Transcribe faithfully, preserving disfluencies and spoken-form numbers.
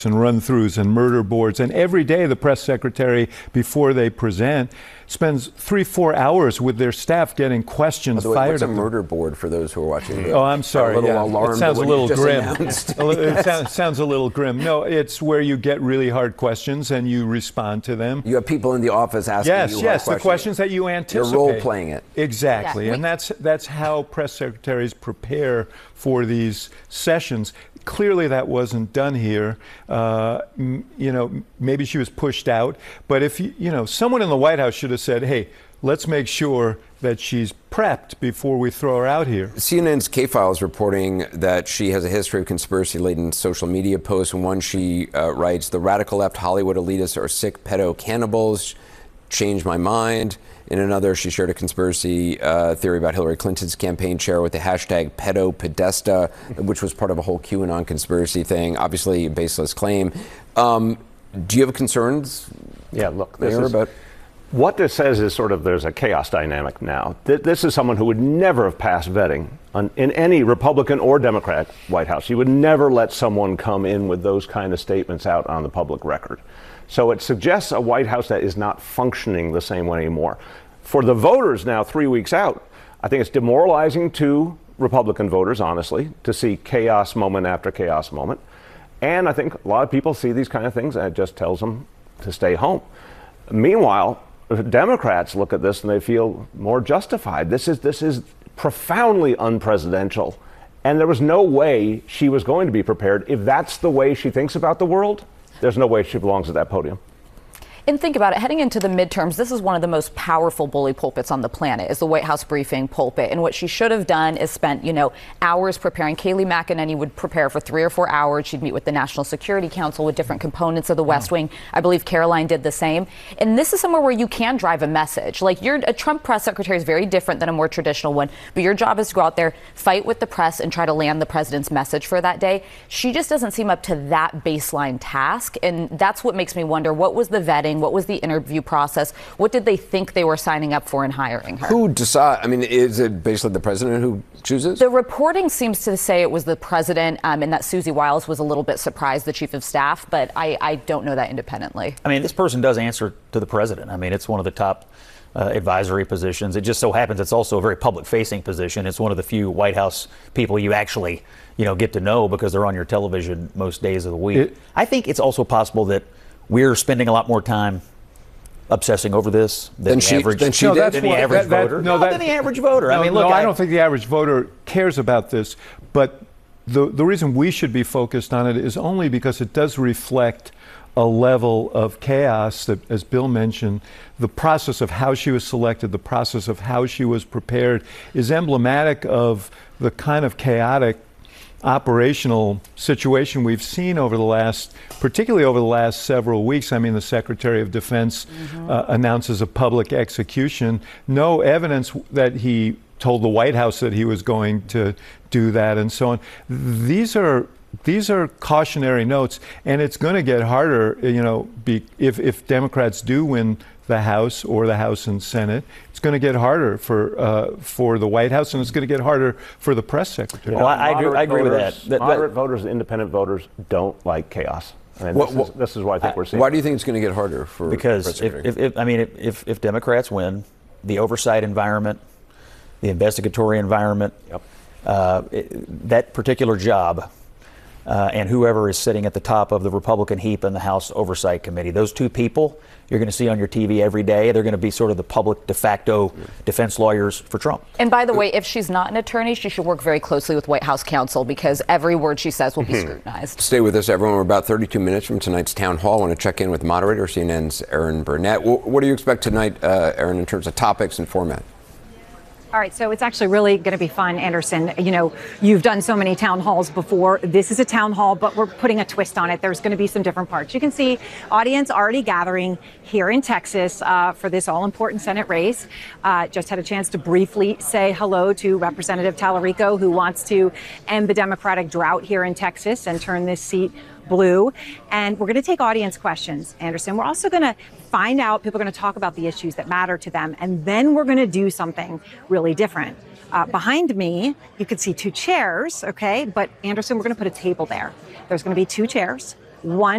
and run-throughs and murder boards. And every day the press secretary, before they present, spends three, four hours with their staff getting questions way, fired. What's a murder board for those who are watching? Oh, I'm sorry. A little yeah. alarmed It sounds a little grim. Announced. It sounds, sounds a little grim. No, it's where you get really hard questions and you respond to them. You have people in the office asking yes, you Yes, hard yes, the questions that you anticipate. You're role-playing it. Exactly. Yeah. And that's, that's how press secretaries prepare for these sessions. Clearly that wasn't done here. Uh, m- you know, maybe she was pushed out. But if, you, you know, someone in the White House should have said, hey, let's make sure that she's prepped before we throw her out here. C N N's K-File is reporting that she has a history of conspiracy-laden social media posts. In one, she uh, writes, the radical left Hollywood elitists are sick pedo cannibals. Changed my mind. In another, she shared a conspiracy uh, theory about Hillary Clinton's campaign chair with the hashtag pedo podesta, which was part of a whole QAnon conspiracy thing. Obviously, a baseless claim. Um, do you have concerns? Yeah, look, this Mayor, is, about what this says is sort of there's a chaos dynamic now. Th- this is someone who would never have passed vetting on, in any Republican or Democrat White House. You would never let someone come in with those kind of statements out on the public record. So it suggests a White House that is not functioning the same way anymore. For the voters now, three weeks out, I think it's demoralizing to Republican voters, honestly, to see chaos moment after chaos moment. And I think a lot of people see these kind of things and it just tells them to stay home. Meanwhile, Democrats look at this and they feel more justified. This is this is profoundly unpresidential. And there was no way she was going to be prepared. If that's the way she thinks about the world, there's no way she belongs at that podium. And think about it, heading into the midterms, this is one of the most powerful bully pulpits on the planet, is the White House briefing pulpit. And what she should have done is spent, you know, hours preparing. Kayleigh McEnany would prepare for three or four hours. She'd meet with the National Security Council with different components of the West Wing. I believe Caroline did the same. And this is somewhere where you can drive a message. Like, you're a Trump press secretary is very different than a more traditional one. But your job is to go out there, fight with the press, and try to land the president's message for that day. She just doesn't seem up to that baseline task. And that's what makes me wonder, what was the vetting? What was the interview process? What did they think they were signing up for in hiring her? who decide? I mean, is it basically the president who chooses? The reporting seems to say it was the president, um, and that Susie Wiles was a little bit surprised, the chief of staff, but I, I don't know that independently. I mean, this person does answer to the president. I mean, it's one of the top uh, advisory positions. It just so happens it's also a very public-facing position. It's one of the few White House people you actually, you know, get to know because they're on your television most days of the week. It, I think it's also possible that we're spending a lot more time obsessing over this than Then the she- average, then she no, did? than the what- average that- that- voter. no, No, that- than the average voter. No, I mean, no, look, I, I don't think the average voter cares about this. But the the reason we should be focused on it is only because it does reflect a level of chaos that, as Bill mentioned, the process of how she was selected, the process of how she was prepared is emblematic of the kind of chaotic operational situation we've seen over the last, particularly over the last several weeks. I mean, the Secretary of Defense mm-hmm. uh, announces a public execution. No evidence that he told the White House that he was going to do that, and so on. These are these are cautionary notes, and it's going to get harder. You know, be, if if Democrats do win the House or the House and Senate, it's going to get harder for uh, for the White House, and it's going to get harder for the press secretary. Well, I, I agree, I agree voters, with that. that moderate that, voters, independent voters don't like chaos. And What- this, what- is, this is what I think we're seeing. Why do you think it's going to get harder for because press if, secretary? if, if I mean if, if Democrats win, the oversight environment, the investigatory environment, Yep. uh, it, that particular job, uh, and whoever is sitting at the top of the Republican heap in the House Oversight Committee, those two people you're going to see on your T V every day. They're going to be sort of the public de facto defense lawyers for Trump. And by the way, if she's not an attorney, she should work very closely with White House counsel because every word she says will be scrutinized. Stay with us, everyone. We're about thirty-two minutes from tonight's town hall. I want to check in with moderator, C N N's Erin Burnett. What do you expect tonight, uh, Erin, in terms of topics and format? All right, so it's actually really going to be fun, Anderson. You know, you've done so many town halls before. This is a town hall, but we're putting a twist on it. There's going to be some different parts. You can see audience already gathering here in Texas uh, for this all-important Senate race. Uh, just had a chance to briefly say hello to Representative Tallarico, who wants to end the Democratic drought here in Texas and turn this seat blue. And we're going to take audience questions, Anderson. We're also going to find out, people are going to talk about the issues that matter to them. And then we're going to do something really different. Uh, behind me, you can see two chairs, okay? But Anderson, we're going to put a table there. There's going to be two chairs. one